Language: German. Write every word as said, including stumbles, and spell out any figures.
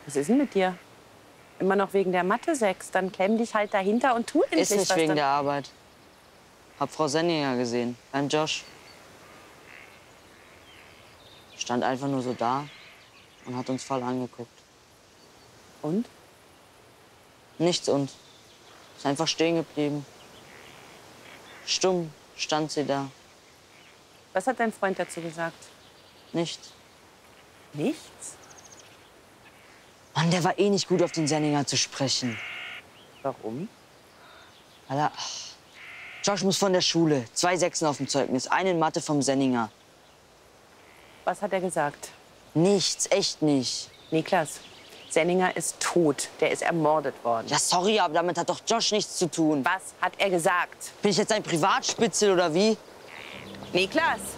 Was ist denn mit dir? Immer noch wegen der Mathe sechs. Dann klemm dich halt dahinter und tu endlich Ist nicht was. wegen dann der Arbeit. Hab Frau Senninger gesehen, beim Josh. Stand einfach nur so da und hat uns voll angeguckt. Und? Nichts und. Ist einfach stehen geblieben. Stumm stand sie da. Was hat dein Freund dazu gesagt? Nichts. Nichts? Mann, der war eh nicht gut auf den Senninger zu sprechen. Warum? Weil er... Josh muss von der Schule. Zwei Sechsen auf dem Zeugnis. Eine in Mathe vom Senninger. Was hat er gesagt? Nichts, echt nicht. Niklas, Senninger ist tot. Der ist ermordet worden. Ja, sorry, aber damit hat doch Josh nichts zu tun. Was hat er gesagt? Bin ich jetzt ein Privatspitzel oder wie? Niklas!